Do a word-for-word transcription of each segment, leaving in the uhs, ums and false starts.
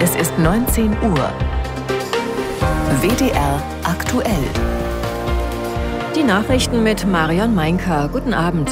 Es ist neunzehn Uhr. W D R aktuell. Die Nachrichten mit Marion Meinker. Guten Abend.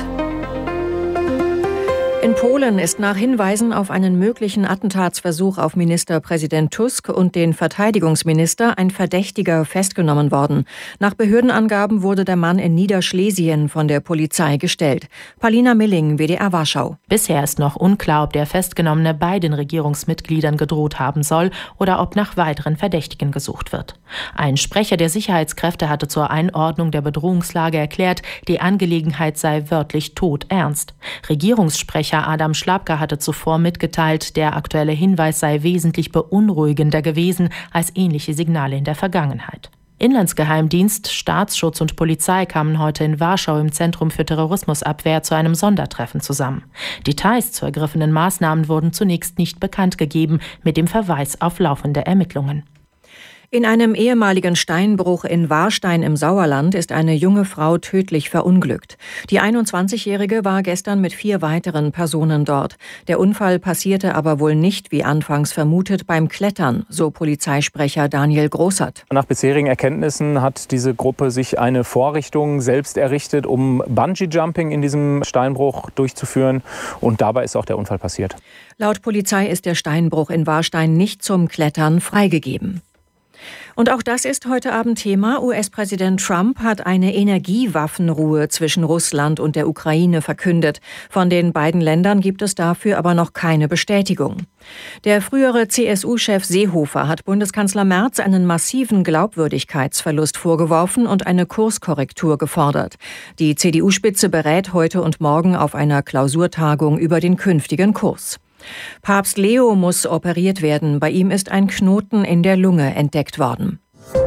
In Polen ist nach Hinweisen auf einen möglichen Attentatsversuch auf Ministerpräsident Tusk und den Verteidigungsminister ein Verdächtiger festgenommen worden. Nach Behördenangaben wurde der Mann in Niederschlesien von der Polizei gestellt. Paulina Milling, W D R Warschau. Bisher ist noch unklar, ob der Festgenommene beiden Regierungsmitgliedern gedroht haben soll oder ob nach weiteren Verdächtigen gesucht wird. Ein Sprecher der Sicherheitskräfte hatte zur Einordnung der Bedrohungslage erklärt, die Angelegenheit sei wörtlich todernst. Regierungssprecher Adam Szłapka hatte zuvor mitgeteilt, der aktuelle Hinweis sei wesentlich beunruhigender gewesen als ähnliche Signale in der Vergangenheit. Inlandsgeheimdienst, Staatsschutz und Polizei kamen heute in Warschau im Zentrum für Terrorismusabwehr zu einem Sondertreffen zusammen. Details zu ergriffenen Maßnahmen wurden zunächst nicht bekannt gegeben, mit dem Verweis auf laufende Ermittlungen. In einem ehemaligen Steinbruch in Warstein im Sauerland ist eine junge Frau tödlich verunglückt. Die einundzwanzigjährige war gestern mit vier weiteren Personen dort. Der Unfall passierte aber wohl nicht, wie anfangs vermutet, beim Klettern, so Polizeisprecher Daniel Großert. Nach bisherigen Erkenntnissen hat diese Gruppe sich eine Vorrichtung selbst errichtet, um Bungee-Jumping in diesem Steinbruch durchzuführen. Und dabei ist auch der Unfall passiert. Laut Polizei ist der Steinbruch in Warstein nicht zum Klettern freigegeben. Und auch das ist heute Abend Thema. U S-Präsident Trump hat eine Energiewaffenruhe zwischen Russland und der Ukraine verkündet. Von den beiden Ländern gibt es dafür aber noch keine Bestätigung. Der frühere C S U-Chef Seehofer hat Bundeskanzler Merz einen massiven Glaubwürdigkeitsverlust vorgeworfen und eine Kurskorrektur gefordert. Die C D U-Spitze berät heute und morgen auf einer Klausurtagung über den künftigen Kurs. Papst Leo muss operiert werden. Bei ihm ist ein Knoten in der Lunge entdeckt worden.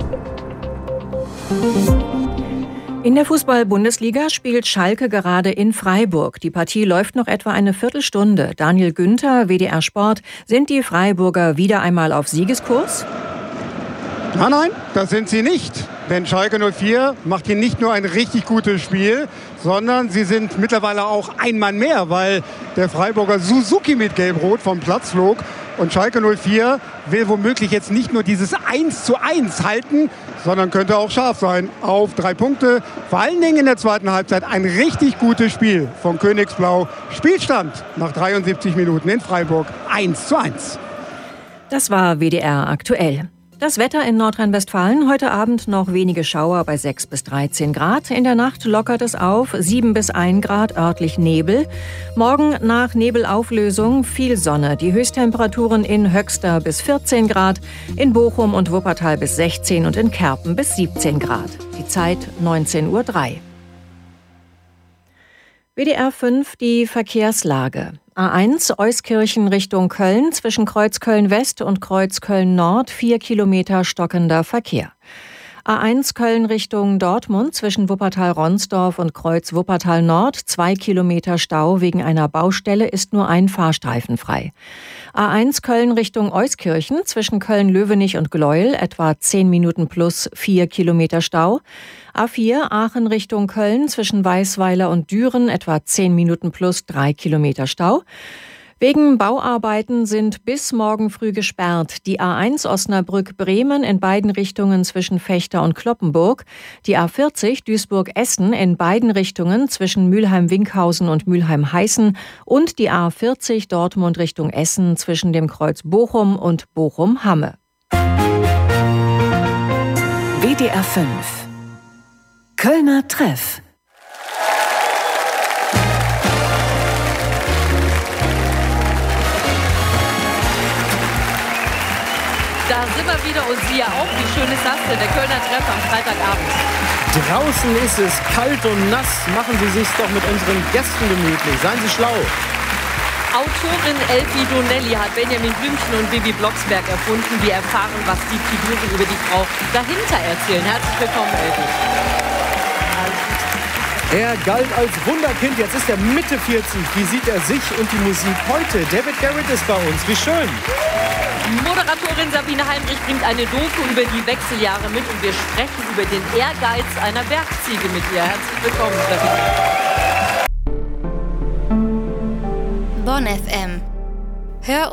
In der Fußball-Bundesliga spielt Schalke gerade in Freiburg. Die Partie läuft noch etwa eine Viertelstunde. Daniel Günther, W D R Sport. Sind die Freiburger wieder einmal auf Siegeskurs? Nein, nein, das sind sie nicht. Denn Schalke null vier macht hier nicht nur ein richtig gutes Spiel, sondern sie sind mittlerweile auch ein Mann mehr, weil der Freiburger Suzuki mit Gelb-Rot vom Platz flog. Und Schalke null vier will womöglich jetzt nicht nur dieses eins zu eins halten, sondern könnte auch scharf sein auf drei Punkte. Vor allen Dingen in der zweiten Halbzeit ein richtig gutes Spiel von Königsblau. Spielstand nach dreiundsiebzig Minuten in Freiburg eins zu eins. Das war W D R aktuell. Das Wetter in Nordrhein-Westfalen, heute Abend noch wenige Schauer bei sechs bis dreizehn Grad. In der Nacht lockert es auf, sieben bis ein Grad, örtlich Nebel. Morgen nach Nebelauflösung viel Sonne. Die Höchsttemperaturen in Höxter bis vierzehn Grad, in Bochum und Wuppertal bis sechzehn und in Kerpen bis siebzehn Grad. Die Zeit neunzehn Uhr drei. W D R fünf, die Verkehrslage. A eins Euskirchen Richtung Köln, zwischen Kreuz Köln-West und Kreuz Köln-Nord, vier Kilometer stockender Verkehr. A eins Köln Richtung Dortmund, zwischen Wuppertal-Ronsdorf und Kreuz Wuppertal-Nord, zwei Kilometer Stau wegen einer Baustelle, ist nur ein Fahrstreifen frei. A eins Köln Richtung Euskirchen, zwischen Köln-Löwenich und Gleuel, etwa zehn Minuten plus vier Kilometer Stau. A vier Aachen Richtung Köln, zwischen Weißweiler und Düren, etwa zehn Minuten plus drei Kilometer Stau. Wegen Bauarbeiten sind bis morgen früh gesperrt die A eins Osnabrück-Bremen in beiden Richtungen zwischen Vechta und Cloppenburg, die A vierzig Duisburg-Essen in beiden Richtungen zwischen Mülheim-Winkhausen und Mülheim-Heißen und die A vierzig Dortmund Richtung Essen zwischen dem Kreuz Bochum und Bochum-Hamme. W D R fünf. Kölner Treff. Da sind wir wieder und Sie ja auch. Wie schön ist das denn? Der Kölner Treff am Freitagabend. Draußen ist es kalt und nass. Machen Sie sich's doch mit unseren Gästen gemütlich. Seien Sie schlau. Autorin Elfie Donnelly hat Benjamin Blümchen und Bibi Blocksberg erfunden. Wir erfahren, was die Figuren über die Frau dahinter erzählen. Herzlich willkommen, Elfie. Er galt als Wunderkind, jetzt ist er Mitte vierzig. Wie sieht er sich und die Musik heute? David Garrett ist bei uns, wie schön. Moderatorin Sabine Heinrich bringt eine Doku über die Wechseljahre mit und wir sprechen über den Ehrgeiz einer Bergziege mit ihr. Herzlich willkommen, Sabine. Bonn F M. Hör